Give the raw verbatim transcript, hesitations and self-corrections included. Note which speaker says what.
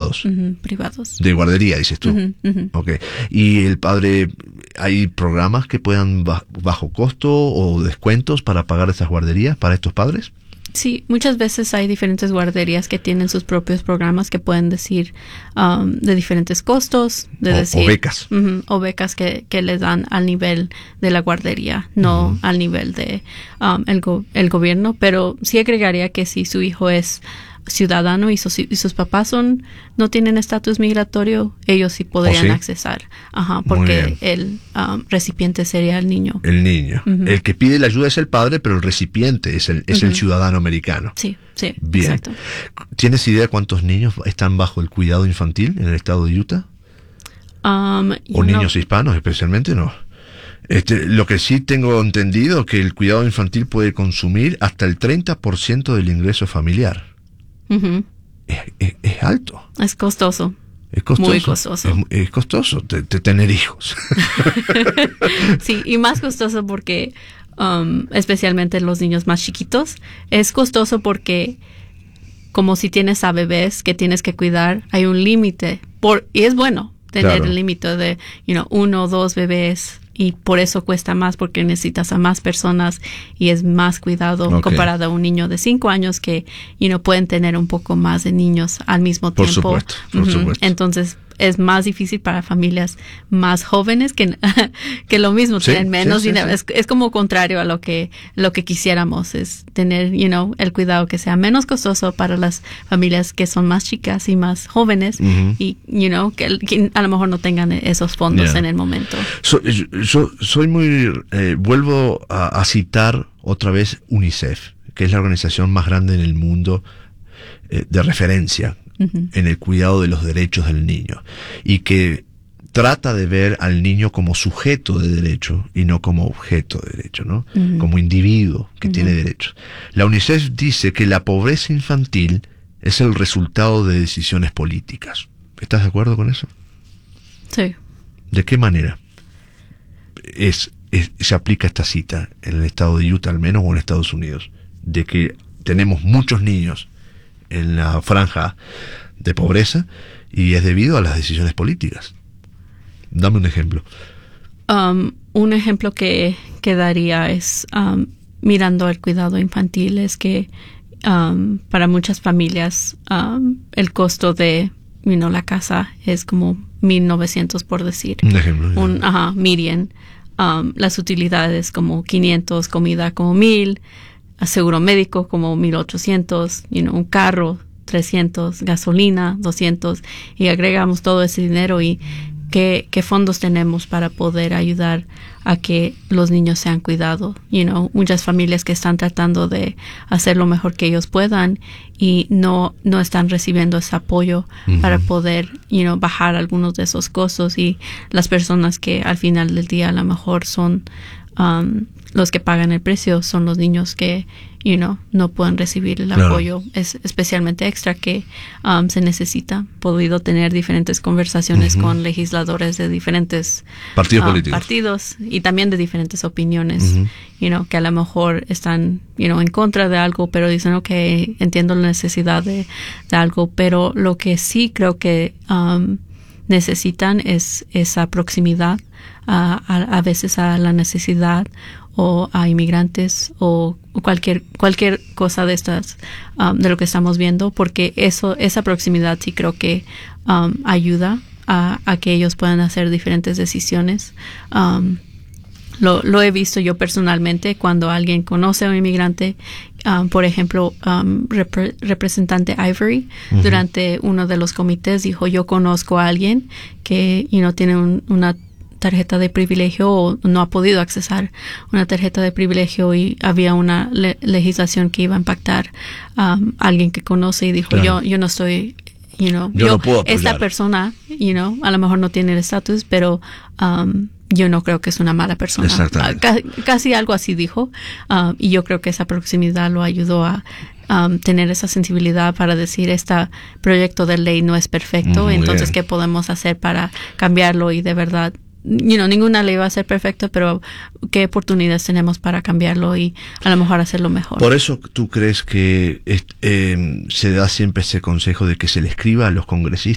Speaker 1: privados.
Speaker 2: Uh-huh, privados.
Speaker 1: De guardería, dices tú.
Speaker 2: Uh-huh, uh-huh.
Speaker 1: Okay. ¿Y el padre, hay programas que puedan bajo costo o descuentos para pagar esas guarderías para estos padres?
Speaker 2: Sí, muchas veces hay diferentes guarderías que tienen sus propios programas que pueden decir um, de diferentes costos, de
Speaker 1: o,
Speaker 2: decir,
Speaker 1: o becas.
Speaker 2: Uh-huh, o becas que, que les dan al nivel de la guardería, no uh-huh. al nivel de um, el, go- el gobierno. Pero sí agregaría que si su hijo es ciudadano y, sus y sus papás son no tienen estatus migratorio, ellos sí podrían ¿Oh, sí? accesar. Ajá, porque el um, recipiente sería el niño.
Speaker 1: El niño. Uh-huh. El que pide la ayuda es el padre, pero el recipiente es el, es uh-huh. el ciudadano americano.
Speaker 2: Sí, sí,
Speaker 1: bien.
Speaker 2: Exacto.
Speaker 1: ¿Tienes idea de cuántos niños están bajo el cuidado infantil en el estado de Utah?
Speaker 2: Um,
Speaker 1: ¿O niños
Speaker 2: no.
Speaker 1: hispanos especialmente? No. Este, lo que sí tengo entendido que el cuidado infantil puede consumir hasta el treinta por ciento del ingreso familiar.
Speaker 2: Uh-huh.
Speaker 1: Es, es, es alto.
Speaker 2: Es costoso.
Speaker 1: Es costoso.
Speaker 2: Muy costoso.
Speaker 1: Es, es costoso te, te tener hijos.
Speaker 2: Sí, y más costoso porque, um, especialmente los niños más chiquitos, es costoso porque como si tienes a bebés que tienes que cuidar, hay un límite. Por y es bueno tener claro. el límite de, you know, uno o dos bebés. Y por eso cuesta más, porque necesitas a más personas y es más cuidado okay. comparado a un niño de cinco años que you know, pueden tener un poco más de niños al mismo
Speaker 1: por
Speaker 2: tiempo.
Speaker 1: Supuesto, por uh-huh. supuesto.
Speaker 2: Entonces es más difícil para familias más jóvenes que, que lo mismo,
Speaker 1: sí,
Speaker 2: tienen menos
Speaker 1: sí,
Speaker 2: dinero.
Speaker 1: Sí, sí.
Speaker 2: Es, es como contrario a lo que lo que quisiéramos, es tener you know, el cuidado que sea menos costoso para las familias que son más chicas y más jóvenes uh-huh. y you know, que, que a lo mejor no tengan esos fondos yeah. en el momento.
Speaker 1: So, yo, yo soy muy... Eh, vuelvo a, a citar otra vez UNICEF, que es la organización más grande en el mundo eh, de referencia uh-huh. en el cuidado de los derechos del niño, y que trata de ver al niño como sujeto de derecho y no como objeto de derecho, ¿no? Uh-huh. Como individuo que uh-huh. tiene derechos. La UNICEF dice que la pobreza infantil es el resultado de decisiones políticas. ¿Estás de acuerdo con eso?
Speaker 2: Sí.
Speaker 1: ¿De qué manera es, es se aplica esta cita en el estado de Utah, al menos, o en Estados Unidos, de que tenemos muchos niños en la franja de pobreza y es debido a las decisiones políticas? Dame un ejemplo.
Speaker 2: Um, un ejemplo que, que daría es um, mirando el cuidado infantil, es que um, para muchas familias um, el costo de you know, la casa es como mil novecientos, por decir.
Speaker 1: Un ejemplo.
Speaker 2: Un, ajá, median. Um, las utilidades como quinientos, comida como mil, seguro médico como mil ochocientos, you know, un carro trescientos, gasolina doscientos, y agregamos todo ese dinero y qué, qué fondos tenemos para poder ayudar a que los niños sean cuidados. You know, muchas familias que están tratando de hacer lo mejor que ellos puedan y no, no están recibiendo ese apoyo uh-huh. para poder, you know, bajar algunos de esos costos, y las personas que al final del día a lo mejor son um, los que pagan el precio son los niños que, you know, no pueden recibir el claro. apoyo, es especialmente extra que um, se necesita. He podido tener diferentes conversaciones uh-huh. con legisladores de diferentes
Speaker 1: partidos
Speaker 2: um,
Speaker 1: políticos,
Speaker 2: partidos y también de diferentes opiniones, uh-huh. you know, que a lo mejor están, you know, en contra de algo, pero dicen, okay, entiendo la necesidad de, de algo, pero lo que sí creo que um, necesitan es esa proximidad a, a, a veces a la necesidad o a inmigrantes o cualquier cualquier cosa de estas um, de lo que estamos viendo, porque eso esa proximidad sí creo que um, ayuda a, a que ellos puedan hacer diferentes decisiones. Um, lo, lo he visto yo personalmente cuando alguien conoce a un inmigrante. Um, por ejemplo, um, repre- representante Ivory uh-huh. durante uno de los comités dijo, yo conozco a alguien que you know, tiene un, una tarjeta de privilegio o no ha podido accesar una tarjeta de privilegio, y había una le- legislación que iba a impactar um, a alguien que conoce, y dijo,
Speaker 1: claro.
Speaker 2: yo yo no estoy, you know,
Speaker 1: yo, yo no puedo apoyar.
Speaker 2: Esta persona, you know, a lo mejor no tiene el estatus, pero um, yo no creo que es una mala persona.
Speaker 1: Exactamente.
Speaker 2: C- casi algo así dijo, um, y yo creo que esa proximidad lo ayudó a Um, tener esa sensibilidad para decir, este proyecto de ley no es perfecto,
Speaker 1: Muy
Speaker 2: entonces
Speaker 1: bien.
Speaker 2: ¿qué podemos hacer para cambiarlo? Y de verdad, you know, ninguna ley va a ser perfecta, pero qué oportunidades tenemos para cambiarlo y a lo mejor hacerlo mejor.
Speaker 1: Por eso tú crees que eh, se da siempre ese consejo de que se le escriba a los congresistas